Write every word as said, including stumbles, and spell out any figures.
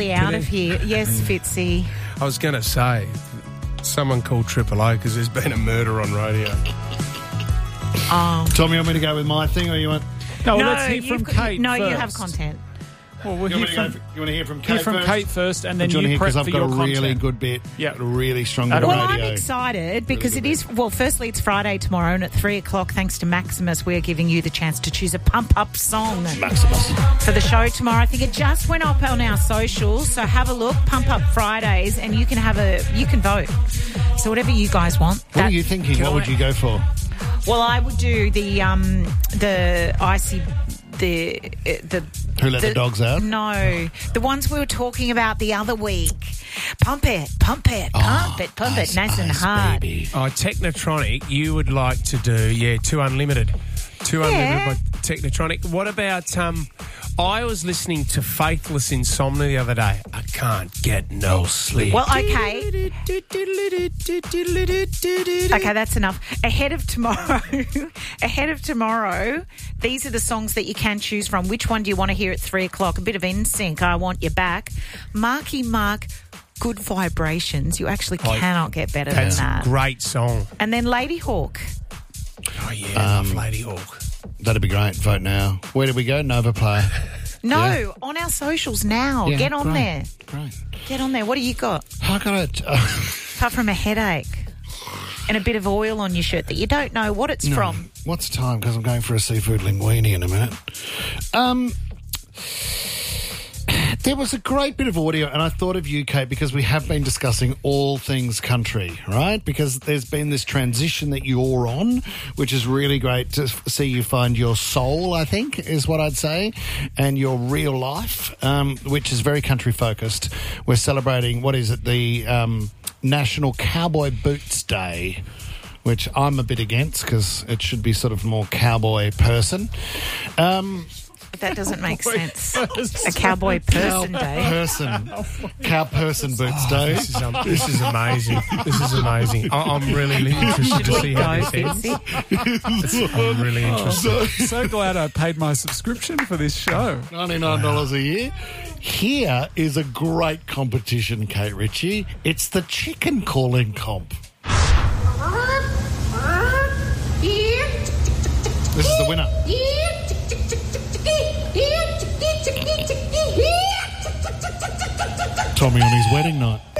out of here. Yes, Fitzy. I was going to say, someone called Triple O because there's been a murder on radio. Oh. Tom, you want me to go with my thing or you want... No, no let's hear from you've got- Kate No, first. you have content. Well, we'll You hear want, me to go from, for, you want to hear from Kate hear from first? Kate first, and then Do you want to you hear, prep because I've for got your a really content. good bit. Yeah. A really strong bit of Well, radio. I'm excited because it is, well, firstly, it's Friday tomorrow, and at three o'clock, thanks to Maximus, we're giving you the chance to choose a pump-up song Maximus. for the show tomorrow. I think it just went up on our socials, so have a look, Pump Up Fridays, and you can have a, you can vote. So whatever you guys want. What that- are you thinking? What I- would you go for? Well, I would do the, um, the icy, the, uh, the... Who let the, dogs out? No, the ones we were talking about the other week. Pump it, pump it, pump it, pump Ice, it, nice and ice, hard. baby. Oh, Technotronic, you would like to do, yeah, Two Unlimited. Two Unlimited Yeah. by Technotronic. What about, um, I was listening to Faithless Insomnia the other day. I can't get no sleep. Well, okay. Okay, that's enough. Ahead of tomorrow, ahead of tomorrow, these are the songs that you can choose from. Which one do you want to hear at three o'clock? A bit of N Sync, I Want You Back. Marky Mark, Good Vibrations. You actually cannot get better than That's that. a great song. And then Lady Hawk. Oh, yeah, I love Lady Hawk. That'd be great. Vote now. Where do we go? Nova Play. No, Yeah. on our socials now. Yeah, Get on great, there. Great. Get on there. What do you got? I got it. Uh, Apart from a headache and a bit of oil on your shirt that you don't know what it's no. from. What's the time? Because I'm going for a seafood linguine in a minute. Um, there was a great bit of audio, and I thought of you, Kate, because we have been discussing all things country, right? Because there's been this transition that you're on, which is really great to see you find your soul, I think, is what I'd say, and your real life, um, which is very country focused. We're celebrating, what is it, the um, National Cowboy Boots Day, which I'm a bit against because it should be sort of more cowboy person. Um, But that doesn't make sense. A cowboy person day. person. Cow person boots day. This is, um, this is amazing. This is amazing. I, I'm really interested to see how this ends. I'm really interested. So glad I paid my subscription for this show. ninety-nine dollars a year. Here is a great competition, Kate Ritchie. It's the chicken calling comp. This is the winner. Tommy on his wedding night.